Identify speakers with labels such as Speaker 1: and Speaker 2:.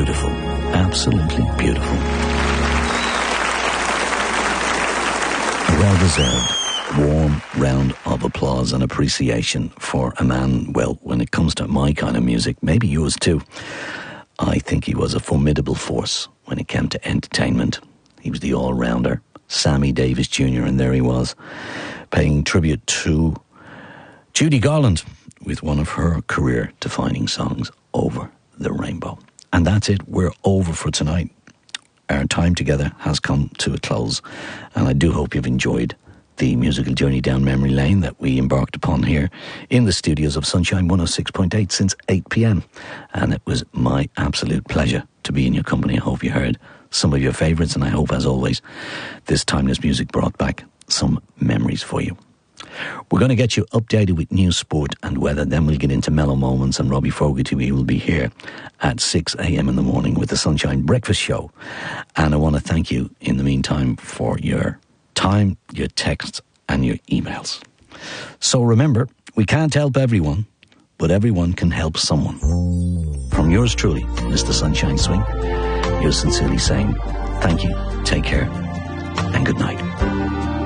Speaker 1: beautiful. Absolutely beautiful. A well-deserved, warm round of applause and appreciation for a man, well, when it comes to my kind of music, maybe yours too, I think he was a formidable force when it came to entertainment. He was the all-rounder, Sammy Davis Jr., and there he was, paying tribute to Judy Garland with one of her career-defining songs, Over the Rainbow. And that's it. We're over for tonight. Our time together has come to a close, and I do hope you've enjoyed the musical journey down memory lane that we embarked upon here in the studios of Sunshine 106.8 since 8 p.m. And it was my absolute pleasure to be in your company. I hope you heard some of your favourites, and I hope, as always, this timeless music brought back some memories for you. We're going to get you updated with news, sport and weather. Then we'll get into Mellow Moments, and Robbie Fogarty will be here at 6 a.m. in the morning with the Sunshine Breakfast Show. And I want to thank you in the meantime for your time, your texts and your emails. So remember, we can't help everyone, but everyone can help someone. From yours truly, Mr. Sunshine Swing, you're sincerely saying thank you, take care and good night.